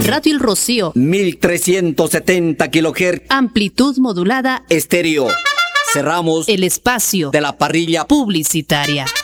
Radio El Rocío, 1370 kHz, amplitud modulada, estéreo. Cerramos el espacio de la parrilla publicitaria.